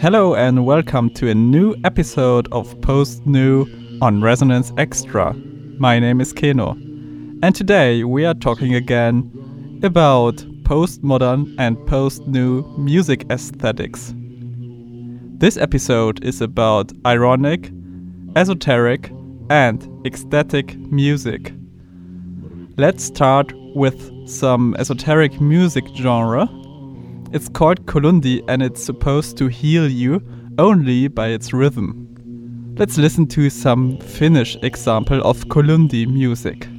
Hello and welcome to a new episode of Post New on Resonance Extra. My name is Keno, and today we are talking again about postmodern and post-new music aesthetics. This episode is about ironic, esoteric, and ecstatic music. Let's start with some esoteric music genre. It's called Kolundi and it's supposed to heal you only by its rhythm. Let's listen to some Finnish example of Kolundi music.